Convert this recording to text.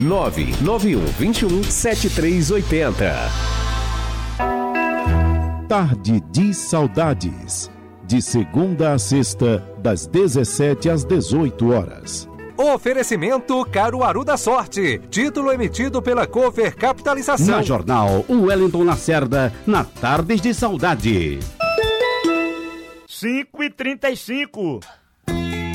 991217380. Tarde de Saudades. De segunda a sexta, das 17 às 18 horas. Oferecimento Caruaru da Sorte. Título emitido pela Cover Capitalização. Na Jornal, o Wellington Lacerda, na Tardes de Saudade. 5h35.